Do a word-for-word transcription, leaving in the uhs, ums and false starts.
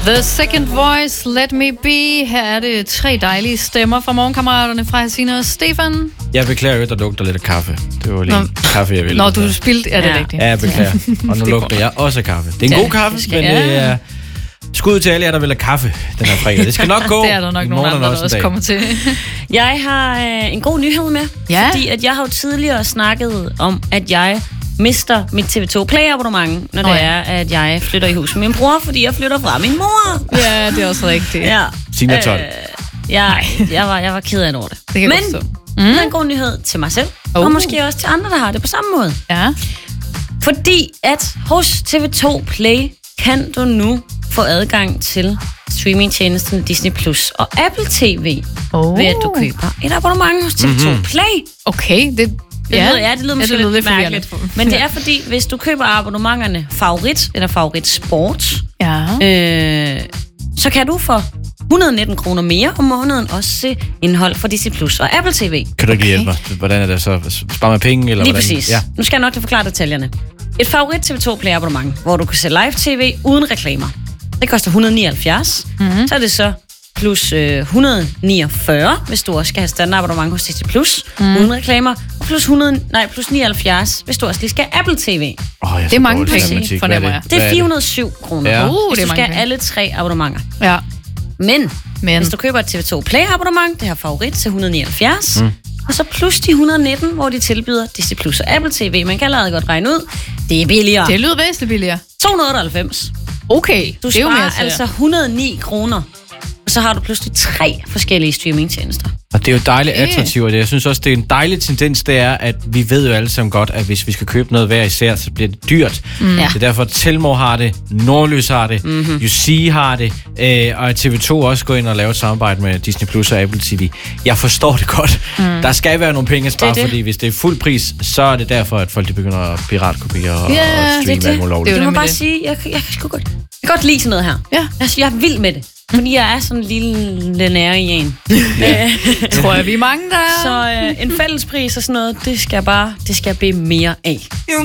The Second Voice, Let Me Be. Her er det tre dejlige stemmer fra morgenkammeraterne fra Hasina og Stefan. Jeg beklager, at der lugter lidt af kaffe. Det var lige Nå. kaffe, jeg ville. Nå, du spildte, er det ja. rigtigt? Ja, jeg beklager. Og nu lugter jeg også af kaffe. Det er en ja, god kaffe, men ja. det er skud til alle jer, der vil have kaffe den her fredag. Det skal nok gå. Det er der nok nogle andre, der også, også kommer til. Jeg har øh, en god nyhed med. Ja. Fordi at jeg har jo tidligere snakket om, at jeg mister mit T V to Play abonnement, når oh, det er, at jeg flytter i hus med min bror, fordi jeg flytter fra min mor. Ja, det er også rigtigt. Ja. Sina tolv. Øh, jeg, jeg, var, jeg var ked af det over det. det kan Men mm. det er en god nyhed til mig selv, oh. og måske også til andre, der har det på samme måde. Ja. Fordi at hos T V to Play kan du nu få adgang til streamingtjenesten Disney Plus og Apple T V, oh. ved at du køber et abonnement hos T V to mm-hmm. Play. Okay, det... Det ja, lyder, ja, det lyder måske ja, det lyder lidt lidt mærkeligt. Men det er fordi, hvis du køber abonnementerne Favorit eller Favorit Sport, ja. øh, så kan du for et hundrede og nitten kroner mere om måneden også se indhold for Disney Plus og Apple T V. Kan du ikke okay. hjælpe mig? Hvordan er det så? Sparer man penge? Eller lige hvordan? præcis. Ja. Nu skal jeg nok lige forklare detaljerne. Et Favorit T V to Play abonnement, hvor du kan se live tv uden reklamer. Det koster et hundrede og nioghalvfjerds. Mm-hmm. Så er det så plus øh, et hundrede og niogfyrre, hvis du også skal have standardabonnement hos Disney Plus, mm. uden reklamer, og plus, hundrede, nej, plus nioghalvfjerds, hvis du også lige skal have Apple T V. Oh, det er mange penge, fornemmer jeg. Det er fire hundrede og syv kroner, ja. uh, hvis det du skal have penge. alle tre abonnementer. Ja. Men, Men, hvis du køber et T V to Play abonnement, det har Favorit til et hundrede og nioghalvfjerds, mm. og så plus de et hundrede og nitten, hvor de tilbyder Disney Plus og Apple T V. Man kan allerede godt regne ud, det er billigere. Det lyder væsentligt billigere. to hundrede og otteoghalvfems. Okay, du det er jo mere sparer altså et hundrede og ni kroner. Og så har du pludselig tre forskellige streamingtjenester. Og det er jo dejligt attraktivt, og jeg synes også, det er en dejlig tendens, det er, at vi ved jo alle sammen godt, at hvis vi skal købe noget hver især, så bliver det dyrt. Mm. Det er derfor, at Telmor har det, Nordlys har det, mm-hmm. U C har det, øh, og T V to også går ind og laver et samarbejde med Disney Plus og Apple T V. Jeg forstår det godt. Mm. Der skal være nogle penge at spare, det det. fordi hvis det er fuld pris, så er det derfor, at folk de begynder at piratkopiere og, yeah, og streame alt muligt. Det, det. Du må bare det. sige, jeg, jeg, jeg, jeg, godt, jeg kan godt lide sådan noget her. Ja. Altså, jeg er vild med det. Fordi jeg er sådan en lille nære i en. Ja. Tror jeg, vi er mange, der Så øh, en fællespris og sådan noget, det skal jeg bare, det skal jeg bede mere af.